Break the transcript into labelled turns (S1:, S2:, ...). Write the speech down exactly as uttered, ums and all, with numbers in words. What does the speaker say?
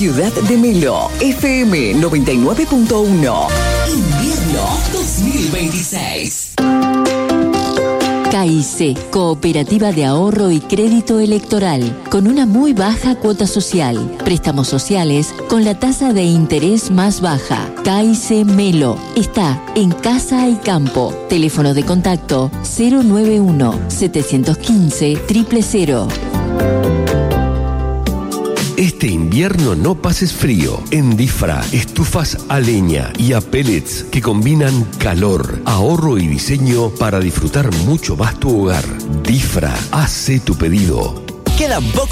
S1: Ciudad de Melo, F M noventa y nueve punto uno. Invierno dos mil veintiséis.
S2: K I C, Cooperativa de Ahorro y Crédito Electoral, con una muy baja cuota social. Préstamos sociales con la tasa de interés más baja. K I C Melo está en Casa y Campo. Teléfono de contacto cero nueve uno, setecientos quince, cero cero cero.
S3: Este invierno no pases frío. En Difra, estufas a leña y a pellets que combinan calor, ahorro y diseño para disfrutar mucho más tu hogar. Difra, hace tu pedido.
S4: Quedan pocos